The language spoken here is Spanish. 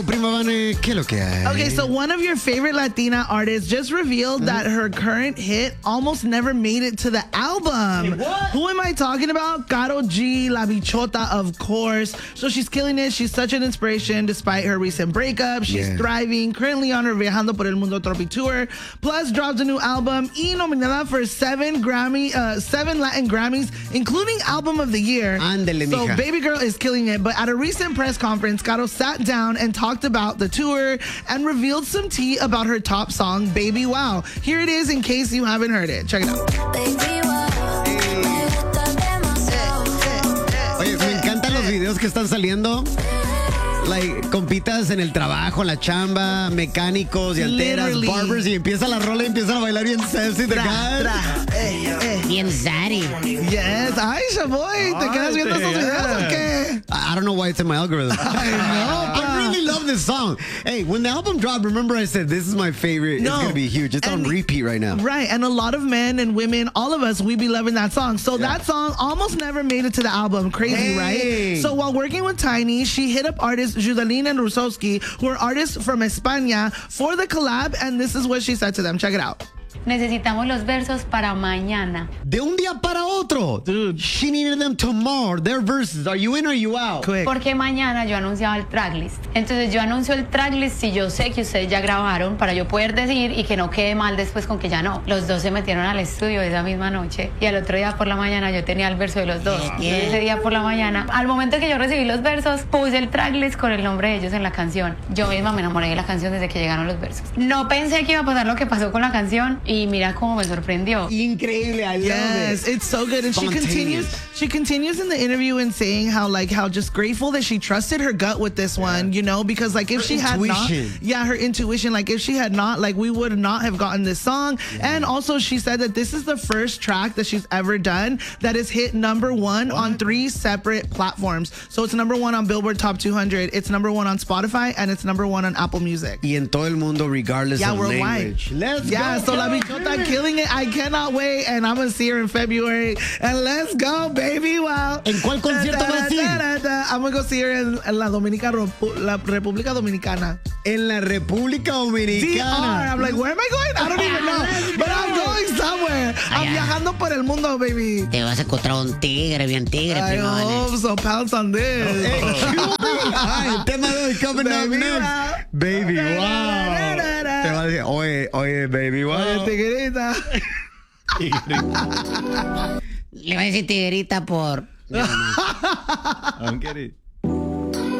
Prima Vane, ¿qué es lo que hay? Okay, so one of your favorite Latina artists just revealed that her current hit almost never made it to the album. Hey, what? Who am I talking about? Karol G, La Bichota, of course. So she's killing it. She's such an inspiration despite her recent breakup. She's thriving, currently on her Viajando por el Mundo Tropi tour. Plus, dropped a new album y nominada for 7 Latin Grammys, including Album of the Year. Ándele, so mija. Baby Girl is killing it. But at a recent press conference, Karol sat down and talked about the tour and revealed some tea about her top song, Baby Wow. Here it is in case you haven't heard it. Check it out. Baby, wow, me gusta demasiado. Oye, me encantan los videos que están saliendo. Like, compitas en el trabajo, la chamba, mecánicos, llanteras, Literally. barbers, y empieza la rola y empiezan a bailar bien sexy. Bien Zari. Yes. Ay, Shaboy, ¿te quedas viendo esos videos o qué? I don't know why it's in my algorithm. I really love this song. Hey, when the album dropped, remember I said this is my favorite. No. It's going to be huge. It's on repeat right now. Right, and a lot of men and women, all of us, we be loving that song. So that song almost never made it to the album. Crazy, right? So while working with Tiny, she hit up artists Judalina and Rusowski, who are artists from España, for the collab, and this is what she said to them. Check it out. Necesitamos los versos para mañana. De un día para otro. Dude. She needed them tomorrow. Their verses. Are you in or are you out? Quick. Porque mañana yo anunciaba el tracklist. Entonces yo anuncio el tracklist si yo sé que ustedes ya grabaron para yo poder decir y que no quede mal después con que ya no. Los dos se metieron al estudio esa misma noche y al otro día por la mañana yo tenía el verso de los dos. Y ese día por la mañana, al momento que yo recibí los versos, puse el tracklist con el nombre de ellos en la canción. Yo misma me enamoré de la canción desde que llegaron los versos. No pensé que iba a pasar lo que pasó con la canción y mira cómo me sorprendió. Increíble. I love Yes, it. it's so good. And she continues in the interview and saying how just grateful that she trusted her gut with this one, you know, because like if Her she had not, intuition. her intuition, like if she had not, like we would not have gotten this song. And also she said that this is the first track that she's ever done that has hit #1 on 3 separate platforms. So it's #1 on Billboard Top 200, it's #1 on Spotify, and it's #1 on Apple Music. Y en todo el mundo, regardless of worldwide. language. Let's go. So La Bichota killing it. I cannot wait, and I'm gonna see her in February. And let's go, baby! Wow. ¿En cuál concierto vas a ir? I'm gonna go see her en la República Dominicana. En la República DR. Dominicana. I'm like, where am I going? I don't even know, but I'm going somewhere. I'm viajando por el mundo, baby. Te vas a encontrar un tigre, bien tigre, I prima Vane. hope so. Pounce on this. El tema de hoy coming up Baby, next. wow. Baby, wow. Te va a decir, oye, baby, wow. Oye, tigrita. Le voy a decir tiguerita por... I'm kidding.